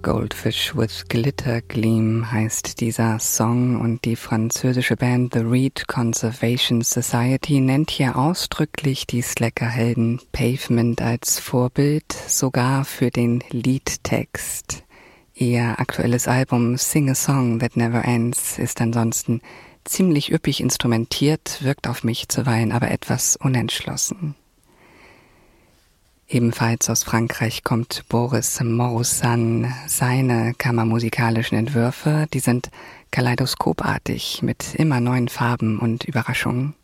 Goldfish with Glitter Gleam heißt dieser Song und die französische Band The Reed Conservation Society nennt hier ausdrücklich die Slacker-Helden Pavement als Vorbild, sogar für den Liedtext. Ihr aktuelles Album Sing a Song That Never Ends ist ansonsten ziemlich üppig instrumentiert, wirkt auf mich zuweilen aber etwas unentschlossen. Ebenfalls aus Frankreich kommt Boris Morusan. Seine kammermusikalischen Entwürfe, die sind kaleidoskopartig mit immer neuen Farben und Überraschungen.